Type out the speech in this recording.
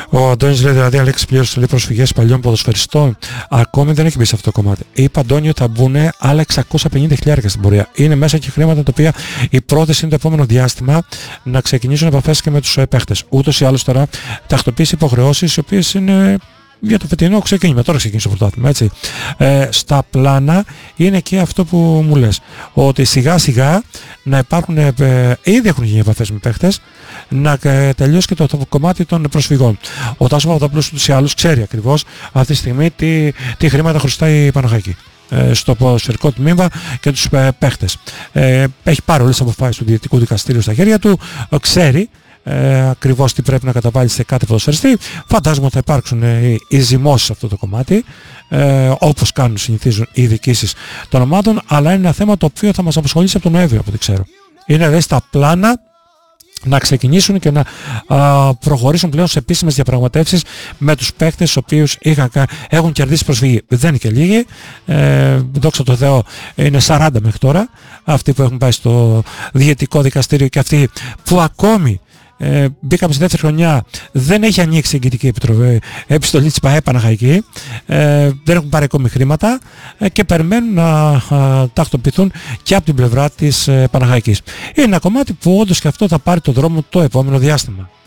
Ο Αντώνης λέει δηλαδή Αλέξη πλήρωσε προσφυγές παλιών ποδοσφαιριστών. Ακόμη δεν έχει μπει σε αυτό το κομμάτι. Είπα Αντώνη ότι θα μπουν άλλα 650.000 στην πορεία. Είναι μέσα και χρήματα τα οποία η πρόθεση είναι το επόμενο διάστημα να ξεκινήσουν επαφές και με τους παίχτες. Ούτως ή άλλως τώρα τακτοποίηση υποχρεώσεις οι οποίες είναι για το φετινό ξεκίνημα. Τώρα ξεκίνησε το πρωτάθλημα, έτσι. Στα πλάνα είναι και αυτό που μου λες. Ότι σιγά σιγά να υπάρχουν, ήδη έχουν γίνει επαφές με παίχτες, να τελειώσει και το κομμάτι των προσφυγών. Ο Τάσος Παπαδόπουλος ούτως ή άλλως ξέρει ακριβώς αυτή τη στιγμή τι χρήματα χρωστάει η Παναχαϊκή στο ποδοσφαιρικό τμήμα και τους παίχτες. Έχει πάρει όλες τις αποφάσεις του Διαιτητικού Δικαστήριου στα χέρια του, ξέρει ακριβώς τι πρέπει να καταβάλει σε κάθε ποδοσφαιριστή. Φαντάζομαι ότι θα υπάρξουν οι ζυμώσεις σε αυτό το κομμάτι, όπως συνηθίζουν οι διοικήσεις των ομάδων, αλλά είναι ένα θέμα το οποίο θα μας απασχολήσει από τον Νοέμβριο, από ό,τι ξέρω. Είναι δηλαδή στα πλάνα να ξεκινήσουν και να προχωρήσουν πλέον σε επίσημες διαπραγματεύσεις με τους παίκτες οι οποίους έχουν κερδίσει προσφυγή. Δεν είναι και λίγοι, δόξα τω Θεώ είναι 40 μέχρι τώρα αυτοί που έχουν πάει στο Διαιτητικό Δικαστήριο και αυτοί που ακόμη μπήκαμε στη δεύτερη χρονιά, δεν έχει ανοίξει η εγγυητική επιστολή της ΠΑΕ Παναχαϊκή, δεν έχουν πάρει ακόμη χρήματα και περιμένουν να τακτοποιηθούν και από την πλευρά της Παναχαϊκής. Είναι ένα κομμάτι που όντως και αυτό θα πάρει το δρόμο το επόμενο διάστημα.